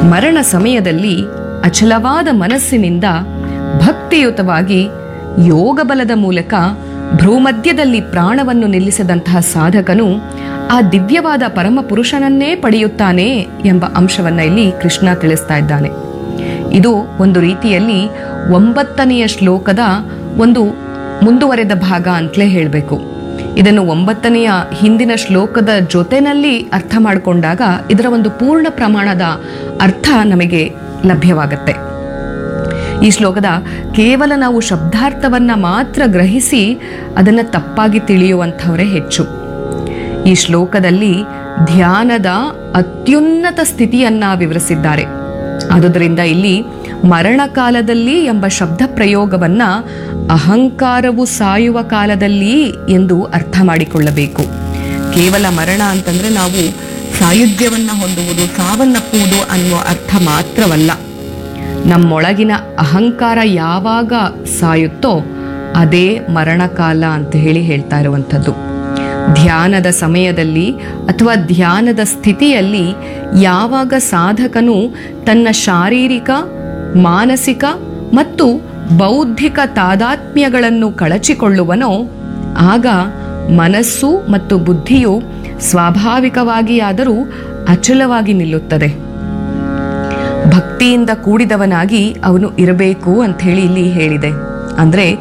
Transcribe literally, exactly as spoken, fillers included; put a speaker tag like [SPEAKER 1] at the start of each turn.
[SPEAKER 1] ಮರಣ ಸಮಯದಲ್ಲಿ ಅಚಲವಾದ ಮನಸ್ಸಿನಿಂದ ಭಕ್ತಿಯುತವಾಗಿ ಯೋಗ ಬಲದ ಮೂಲಕ ಭ್ರೂಮಧ್ಯದಲ್ಲಿ ಪ್ರಾಣವನ್ನು ನಿಲ್ಲಿಸಿದಂತಹ ಸಾಧಕನು ಆ ದಿವ್ಯವಾದ ಪರಮ ಪುರುಷನನ್ನೇ ಪಡೆಯುತ್ತಾನೆ ಎಂಬ ಅಂಶವನ್ನ ಇಲ್ಲಿ ಕೃಷ್ಣ ತಿಳಿಸ್ತಾ ಇದ್ದಾನೆ. ಇದು ಒಂದು ರೀತಿಯಲ್ಲಿ ಒಂಬತ್ತನೆಯ ಶ್ಲೋಕದ ಒಂದು ಮುಂದುವರೆದ ಭಾಗ ಅಂತಲೇ ಹೇಳಬೇಕು. ಇದನ್ನು ಒಂಬತ್ತನೆಯ ಹಿಂದಿನ ಶ್ಲೋಕದ ಜೊತೆನಲ್ಲಿ ಅರ್ಥ ಮಾಡಿಕೊಂಡಾಗ ಇದರ ಒಂದು ಪೂರ್ಣ ಪ್ರಮಾಣದ ಅರ್ಥ ನಮಗೆ ಲಭ್ಯವಾಗುತ್ತೆ. ಈ ಶ್ಲೋಕದ ಕೇವಲ ನಾವು ಶಬ್ದಾರ್ಥವನ್ನ ಮಾತ್ರ ಗ್ರಹಿಸಿ ಅದನ್ನು ತಪ್ಪಾಗಿ ತಿಳಿಯುವಂಥವರೇ ಹೆಚ್ಚು. ಈ ಶ್ಲೋಕದಲ್ಲಿ ಧ್ಯಾನದ ಅತ್ಯುನ್ನತ ಸ್ಥಿತಿಯನ್ನ ವಿವರಿಸಿದ್ದಾರೆ. ಆದುದರಿಂದ ಇಲ್ಲಿ ಮರಣಕಾಲದಲ್ಲಿ ಎಂಬ ಶಬ್ದ ಪ್ರಯೋಗವನ್ನ ಅಹಂಕಾರವು ಸಾಯುವ ಕಾಲದಲ್ಲಿ ಎಂದು ಅರ್ಥ ಮಾಡಿಕೊಳ್ಳಬೇಕು. ಕೇವಲ ಮರಣ ಅಂತಂದ್ರೆ ನಾವು ಸಾಯುಜ್ಯವನ್ನ ಹೊಂದುವುದು, ಸಾವನ್ನಪ್ಪುವುದು ಅನ್ನುವ ಅರ್ಥ ಮಾತ್ರವಲ್ಲ. ನಮ್ಮೊಳಗಿನ ಅಹಂಕಾರ ಯಾವಾಗ ಸಾಯುತ್ತೋ ಅದೇ ಮರಣಕಾಲ ಅಂತ ಹೇಳಿ ಹೇಳ್ತಾ ಇರುವಂಥದ್ದು. ಧ್ಯಾನದ ಸಮಯದಲ್ಲಿ ಅಥವಾ ಧ್ಯಾನದ ಸ್ಥಿತಿಯಲ್ಲಿ ಯಾವಾಗ ಸಾಧಕನು ತನ್ನ ಶಾರೀರಿಕ, ಮಾನಸಿಕ ಮತ್ತು ಬೌದ್ಧಿಕ ತಾದಾತ್ಮ್ಯಗಳನ್ನು ಕಳಚಿಕೊಳ್ಳುವನೋ ಆಗ ಮನಸ್ಸು ಮತ್ತು ಬುದ್ಧಿಯು ಸ್ವಾಭಾವಿಕವಾಗಿಯಾದರೂ ಅಚಲವಾಗಿ ನಿಲ್ಲುತ್ತದೆ. ಭಕ್ತಿಯಿಂದ ಕೂಡಿದವನಾಗಿ ಅವನು ಇರಬೇಕು ಅಂತ ಹೇಳಿ ಇಲ್ಲಿ ಹೇಳಿದೆ. ಅಂದ್ರೆ